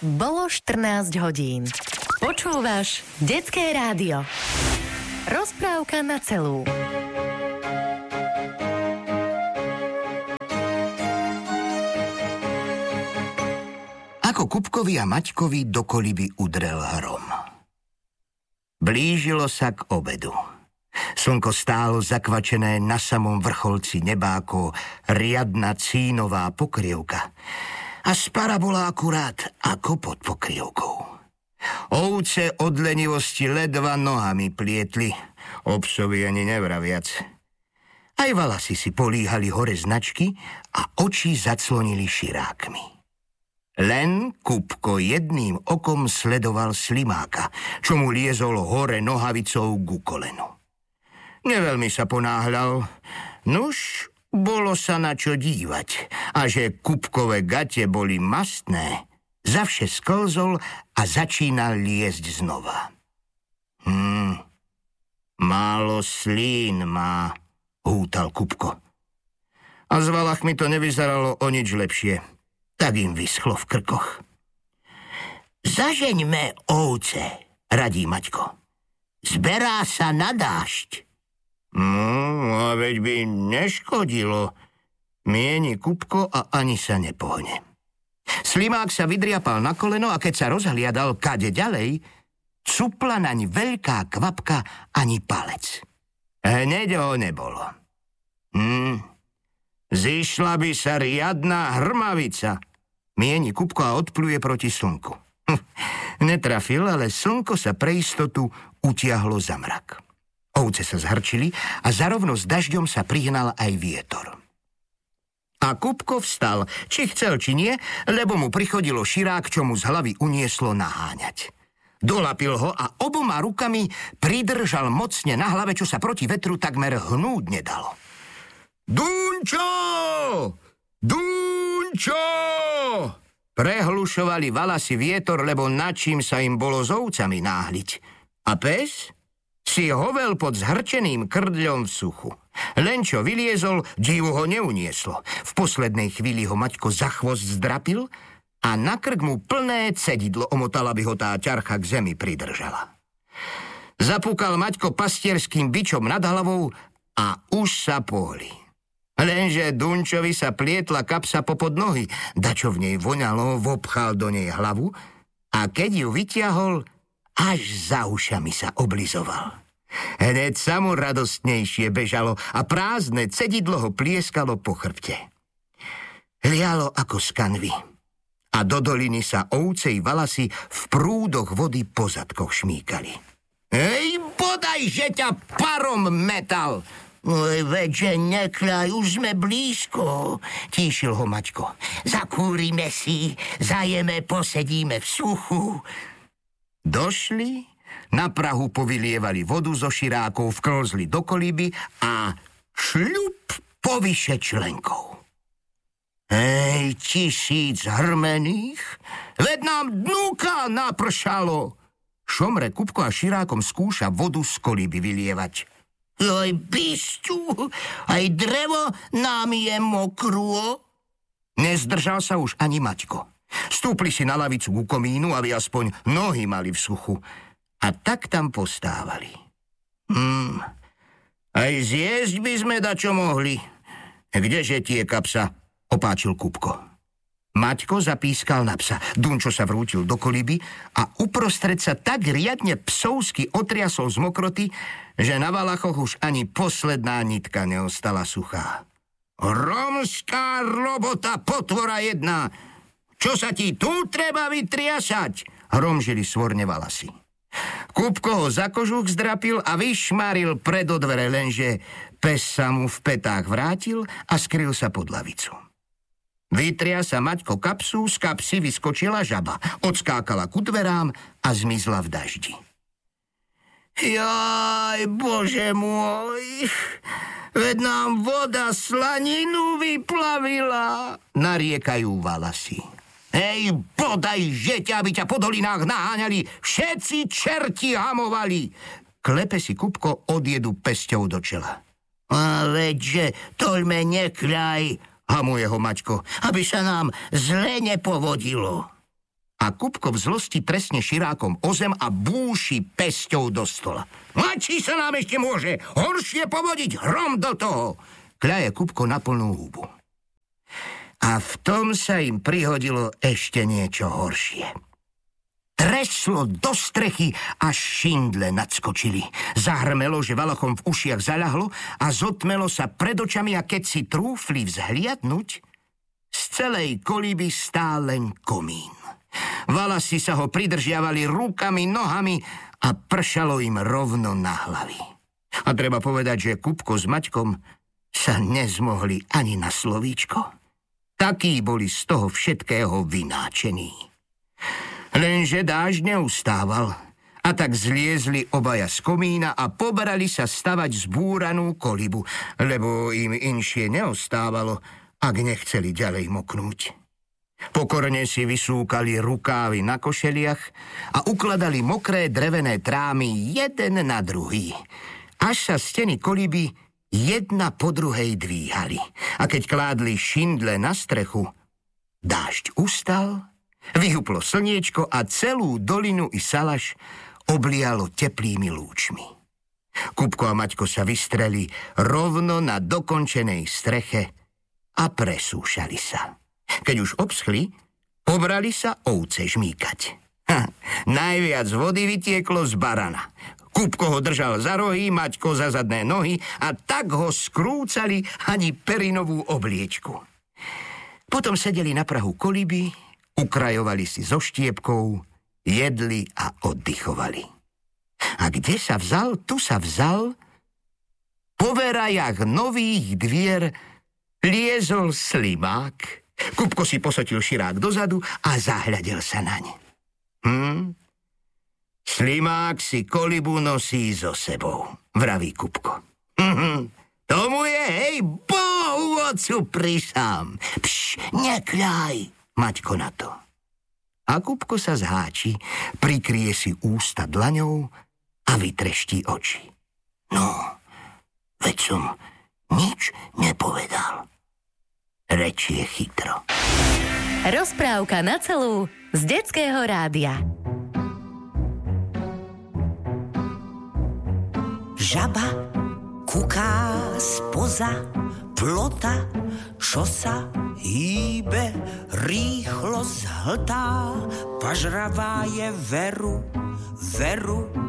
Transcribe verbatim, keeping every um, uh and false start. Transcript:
Bolo štrnásť hodín. Počúvaš Detské rádio. Rozprávka na celú. Ako Kupkovi a Maťkovi do koliby udrel hrom. Blížilo sa k obedu. Slnko stálo zakvačené na samom vrcholci neba ako riadna cínová pokrievka. A spara bola akurát ako pod pokrievkou. Ovce od lenivosti ledva nohami plietli, obsovi ani nevraviac. Aj valasy si políhali hore značky a oči zaclonili širákmi. Len Kupko jedným okom sledoval slimáka, čo mu liezol hore nohavicou ku kolenu. Neveľmi sa ponáhľal, nuž bolo sa na čo dívať, a že Kupkové gate boli mastné, zavše sklzol a začínal liezť znova. Hm, málo slín má, hútal Kupko. A s valachmi to nevyzeralo o nič lepšie, tak im vyschlo v krkoch. Zažeňme ovce, radí Maťko. Zberá sa na dážď. No, a veď by neškodilo, mieni Kupko a ani sa nepohne. Slimák sa vydriapal na koleno a keď sa rozhliadal kade ďalej, cupla naň veľká kvapka ani palec. Hneď ho nebolo. Hm, zišla by sa riadna hrmavica, mieni Kupko a odpluje proti slnku. Netrafil, ale slnko sa pre istotu utiahlo za mrak. Ovce sa zhrčili a zarovno s dažďom sa prihnal aj vietor. A Kupko vstal, či chcel, či nie, lebo mu prichodilo širák, čo mu z hlavy unieslo naháňať. Dolapil ho a oboma rukami pridržal mocne na hlave, čo sa proti vetru takmer hnúť nedalo. Dunčo! Dunčo! Prehlušovali valasy vietor, lebo načím sa im bolo s ovcami náhliť. A pes si hovel pod zhrčeným krdľom v suchu. Len čo vyliezol, divu ho neunieslo. V poslednej chvíli ho Maťko za chvost zdrapil a na krk mu plné cedidlo omotal, aby ho tá ťarcha k zemi pridržala. Zapúkal Maťko pastierským bičom nad hlavou a už sa pohli. Lenže Dunčovi sa plietla kapsa popod nohy, dačo v nej voňalo, vopchal do nej hlavu a keď ju vytiahol, až za ušami sa oblizoval. Hneď sa mu radostnejšie bežalo a prázdne cedidlo ho plieskalo po chrbte. Lialo ako z kanvy a do doliny sa ovce i valasy v prúdoch vody po zadkoch šmíkali. Hej, bodaj, že ťa parom metal! Oj, veďže nekľaj, už sme blízko, tíšil ho Maťko. Zakúrime si, zajeme, posedíme v suchu. Došli, na prahu povylievali vodu zo širákov, vklzli do kolíby a šľup povyše členkou. Hej, tisíc hrmených, veď nám dnúka napršalo. Šomre Kupko a širákom skúša vodu z kolíby vylievať. Joj, bisťu, aj drevo nám je mokrú. Nezdržal sa už ani Maťko. Stúpli si na lavicu ku komínu, aby aspoň nohy mali v suchu. A tak tam postávali. Hmm, aj zjesť by sme dačo mohli. Kdeže tie kapsa? Opáčil Kupko. Maťko zapískal na psa. Dunčo sa vrútil do koliby a uprostred sa tak riadne psovsky otriasol z mokroty, že na valachoch už ani posledná nitka neostala suchá. Romská robota, potvora jedna! Čo sa ti tu treba vytriasať? Hromžili svorne valasy. Kupko ho za kožuch zdrapil a vyšmaril pred do dvere, lenže pes sa mu v petách vrátil a skryl sa pod lavicu. Vytria sa Maťko kapsu, z kapsy vyskočila žaba, odskákala ku dverám a zmizla v daždi. Jaj, bože môj, veď nám voda slaninu vyplavila, nariekajú valasy. Hej, bodaj, že ťa, aby ťa po dolinách naháňali, všetci čerti hamovali. Klepe si Kupko odjedu pesťou do čela. A veďže, toľme nekľaj, hamuje ho Maťko, aby sa nám zle nepovodilo. A Kupko v zlosti trestne širákom o zem a búši pesťou do stola. Mladší sa nám ešte môže horšie povodiť, hrom do toho! Kľaje Kupko na plnú hubu. A v tom sa im prihodilo ešte niečo horšie. Treslo do strechy, až šindle nadskočili. Zahrmelo, že Valachom v ušiach zaľahlo a zotmelo sa pred očami a keď si trúfli vzhliadnuť, z celej koliby stál len komín. Valasi sa ho pridržiavali rukami, nohami a pršalo im rovno na hlavy. A treba povedať, že Kupko s Maťkom sa nezmohli ani na slovíčko. Takí boli z toho všetkého vynáčení. Lenže dážď neustával a tak zliezli obaja z komína a poberali sa stavať zbúranú kolibu, lebo im inšie neostávalo, ak nechceli ďalej moknúť. Pokorne si vysúkali rukávy na košeliach a ukladali mokré drevené trámy jeden na druhý, až sa steny koliby jedna po druhej dvíhali. A keď kládli šindle na strechu, dážď ustal, vyhuplo slniečko a celú dolinu i Salaš oblialo teplými lúčmi. Kupko a Maťko sa vystreli rovno na dokončenej streche a presúšali sa. Keď už obschli, pobrali sa ovce žmýkať. Ha, najviac vody vytieklo z barana. Kupko ho držal za rohy, Maťko za zadné nohy a tak ho skrúcali ani perinovú obliečku. Potom sedeli na prahu koliby, ukrajovali si so štiepkou, jedli a oddychovali. A kde sa vzal, tu sa vzal, po verajach nových dvier liezol slimák. Kupko si posotil širák dozadu a zahľadel sa naň. Hm? Slimák si kolibu nosí so sebou, vraví Kupko. Hm, tomu je, hej, Bohu ocu prisám. Pš, nekľaj, Maťko na to. A Kupko sa zháči, prikrie si ústa dlaňou a vytreští oči. No, veď som nič nepovedal. Reč je chytro. Rozprávka na celú z Detského rádia. Žaba kuká spoza plota, čo sa hýbe, rýchlo zhltá. Pažravá je veru, veru